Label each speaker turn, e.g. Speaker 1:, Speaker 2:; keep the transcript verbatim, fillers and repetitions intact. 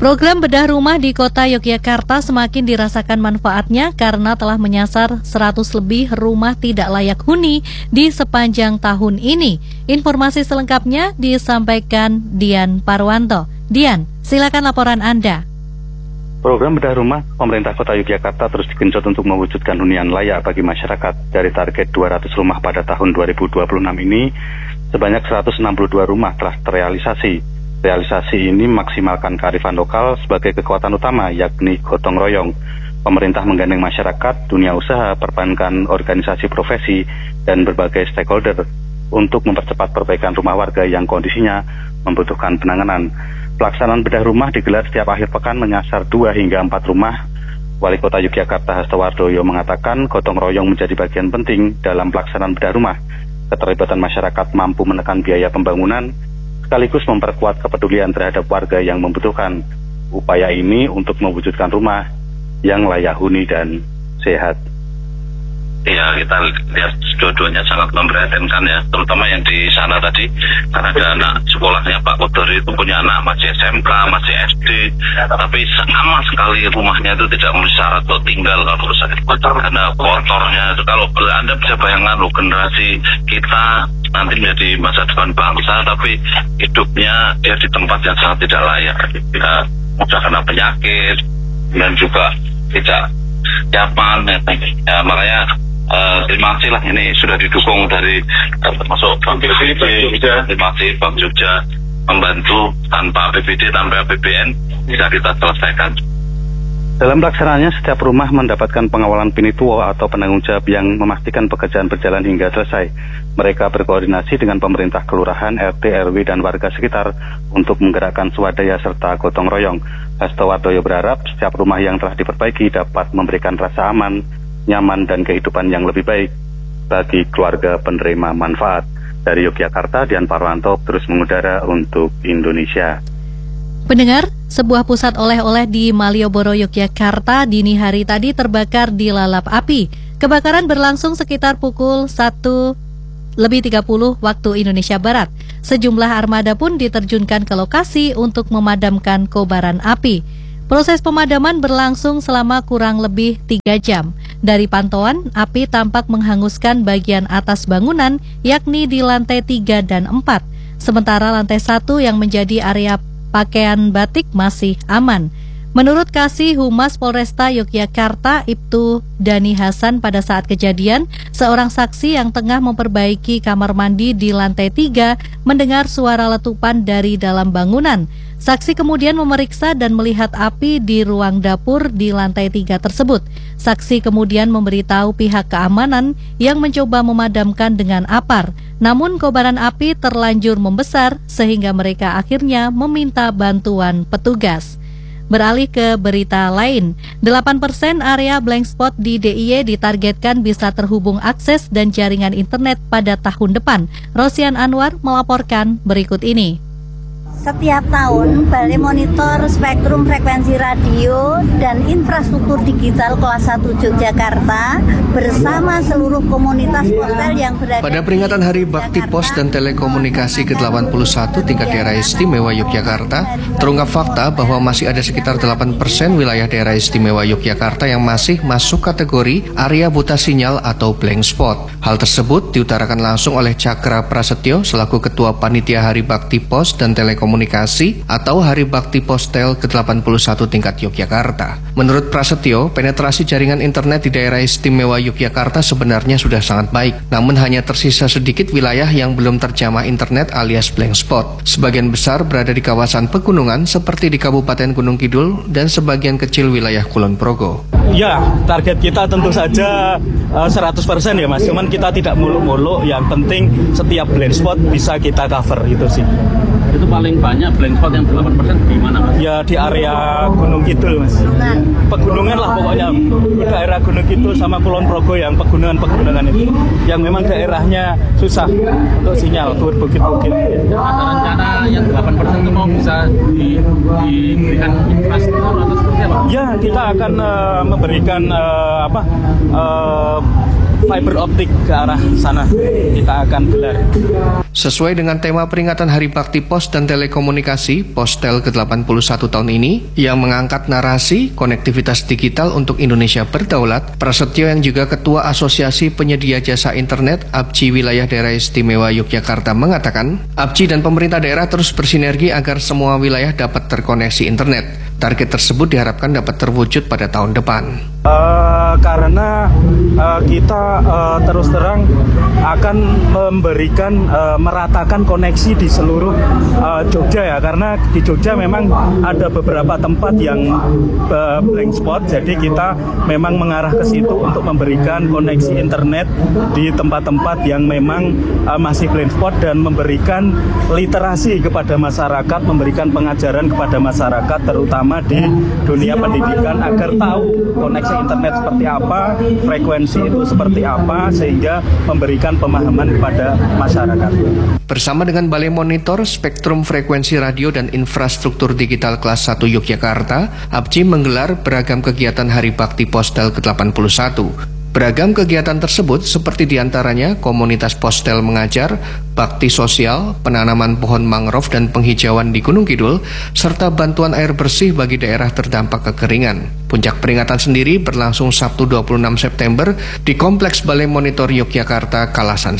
Speaker 1: Program bedah rumah di kota Yogyakarta semakin dirasakan manfaatnya karena telah menyasar seratus lebih rumah tidak layak huni di sepanjang tahun ini. Informasi selengkapnya disampaikan Dian Parwanto. Dian, silakan laporan Anda.
Speaker 2: Program bedah rumah pemerintah kota Yogyakarta terus digenjot untuk mewujudkan hunian layak bagi masyarakat. Dari target dua ratus rumah pada tahun dua ribu dua puluh enam ini, sebanyak seratus enam puluh dua rumah telah terrealisasi. Realisasi ini memaksimalkan kearifan lokal sebagai kekuatan utama, yakni gotong royong. Pemerintah menggandeng masyarakat, dunia usaha, perbankan, organisasi profesi, dan berbagai stakeholder untuk mempercepat perbaikan rumah warga yang kondisinya membutuhkan penanganan. Pelaksanaan bedah rumah digelar setiap akhir pekan menyasar dua hingga empat rumah. Wali Kota Yogyakarta Hasto Wardoyo mengatakan gotong royong menjadi bagian penting dalam pelaksanaan bedah rumah. Keterlibatan masyarakat mampu menekan biaya pembangunan, sekaligus memperkuat kepedulian terhadap warga yang membutuhkan. Upaya ini untuk mewujudkan rumah yang layak huni dan sehat.
Speaker 3: Ya, kita lihat dua-duanya sangat memprihatinkan ya, terutama yang di sana tadi, karena ada anak sekolahnya Pak Kotor itu punya anak masih S M K, masih S D, tapi sama sekali rumahnya itu tidak memenuhi syarat untuk tinggal kalau rusak kotor, karena kotornya itu. Kalau Anda bisa bayangkan loh, generasi kita nanti menjadi masa depan bangsa, tapi hidupnya ya di tempat yang sangat tidak layak, ya, mudah kena penyakit dan juga tidak nyaman ya, ya makanya Uh, terima kasih lah, ini sudah didukung dari uh, termasuk Bank B P D, terima kasih Bank Jogja membantu. Tanpa A P B D, tanpa A P B N bisa kita selesaikan.
Speaker 2: Dalam pelaksanaannya, setiap rumah mendapatkan pengawalan pinituo atau penanggung jawab yang memastikan pekerjaan berjalan hingga selesai. Mereka berkoordinasi dengan pemerintah kelurahan, R T, R W, dan warga sekitar untuk menggerakkan swadaya serta gotong royong. Hasto Wardoyo berharap setiap rumah yang telah diperbaiki dapat memberikan rasa aman, nyaman, dan kehidupan yang lebih baik bagi keluarga penerima manfaat. Dari Yogyakarta, Dian Parwanto terus mengudara untuk Indonesia.
Speaker 1: Pendengar, sebuah pusat oleh-oleh di Malioboro, Yogyakarta dini hari tadi terbakar di lalap api. Kebakaran berlangsung sekitar pukul satu lebih tiga puluh waktu Indonesia Barat. Sejumlah armada pun diterjunkan ke lokasi untuk memadamkan kobaran api. Proses pemadaman berlangsung selama kurang lebih tiga jam. Dari pantauan, api tampak menghanguskan bagian atas bangunan, yakni di lantai tiga dan empat. Sementara lantai satu yang menjadi area pakaian batik masih aman. Menurut Kasih Humas Polresta Yogyakarta, Ibtu Dani Hasan, pada saat kejadian, seorang saksi yang tengah memperbaiki kamar mandi di lantai tiga mendengar suara letupan dari dalam bangunan. Saksi kemudian memeriksa dan melihat api di ruang dapur di lantai tiga tersebut. Saksi kemudian memberitahu pihak keamanan yang mencoba memadamkan dengan apar. Namun kobaran api terlanjur membesar sehingga mereka akhirnya meminta bantuan petugas. Beralih ke berita lain, delapan persen area blank spot di D I Y ditargetkan bisa terhubung akses dan jaringan internet pada tahun depan. Rosian Anwar melaporkan berikut ini.
Speaker 4: Setiap tahun, Balai Monitor Spektrum Frekuensi Radio dan Infrastruktur Digital Kelas satu Yogyakarta bersama seluruh komunitas postel yang berada
Speaker 5: pada peringatan Hari Bakti Pos dan Telekomunikasi ke delapan puluh satu tingkat daerah istimewa Yogyakarta, terungkap fakta bahwa masih ada sekitar delapan persen wilayah daerah istimewa Yogyakarta yang masih masuk kategori area buta sinyal atau blank spot. Hal tersebut diutarakan langsung oleh Cakra Prasetyo selaku Ketua Panitia Hari Bakti Pos dan Telekomunikasi Komunikasi atau Hari Bakti Postel ke delapan puluh satu tingkat Yogyakarta. Menurut Prasetyo, penetrasi jaringan internet di daerah istimewa Yogyakarta sebenarnya sudah sangat baik, namun hanya tersisa sedikit wilayah yang belum terjamah internet alias blank spot. Sebagian besar berada di kawasan pegunungan seperti di Kabupaten Gunung Kidul dan sebagian kecil wilayah Kulon Progo.
Speaker 6: Ya, target kita tentu saja uh, seratus persen ya Mas, cuman kita tidak muluk-muluk, yang penting setiap blank spot bisa kita cover, itu sih.
Speaker 7: Itu paling banyak blank spot yang delapan persen di mana Mas?
Speaker 6: Ya di area Gunung Kidul Mas. Pegunungan lah pokoknya, daerah Gunung Kidul sama Kulon Progo yang pegunungan-pegunungan itu, yang memang daerahnya susah untuk sinyal, tur bukit-bukit.
Speaker 7: Ada rencana yang delapan persen itu mau bisa di, diberikan infrastruktur atau seperti apa?
Speaker 6: Ya, kita akan uh, memberikan uh, apa uh, fiber optik ke arah sana kita akan gelar.
Speaker 5: Sesuai dengan tema peringatan Hari Bakti Pos dan Telekomunikasi Postel ke delapan puluh satu tahun ini yang mengangkat narasi konektivitas digital untuk Indonesia berdaulat, Prasetyo yang juga Ketua Asosiasi Penyedia Jasa Internet A B J I Wilayah Daerah Istimewa Yogyakarta mengatakan, A B J I dan pemerintah daerah terus bersinergi agar semua wilayah dapat terkoneksi internet. Target tersebut diharapkan dapat terwujud pada tahun depan.
Speaker 6: Uh, karena uh, kita uh, terus terang akan memberikan uh, meratakan koneksi di seluruh uh, Jogja ya, karena di Jogja memang ada beberapa tempat yang uh, blank spot, jadi kita memang mengarah ke situ untuk memberikan koneksi internet di tempat-tempat yang memang uh, masih blank spot dan memberikan literasi kepada masyarakat, memberikan pengajaran kepada masyarakat terutama di dunia pendidikan agar tahu koneksi internet seperti apa, frekuensi itu seperti apa, sehingga memberikan pemahaman kepada masyarakat.
Speaker 5: Bersama dengan Balai Monitor Spektrum Frekuensi Radio dan Infrastruktur Digital Kelas satu Yogyakarta, A B J I menggelar beragam kegiatan Hari Bakti Postel ke delapan puluh satu. Beragam kegiatan tersebut seperti diantaranya komunitas postel mengajar, bakti sosial, penanaman pohon mangrove dan penghijauan di Gunung Kidul, serta bantuan air bersih bagi daerah terdampak kekeringan. Puncak peringatan sendiri berlangsung Sabtu dua puluh enam September di Kompleks Balai Monitor Yogyakarta, Kalasan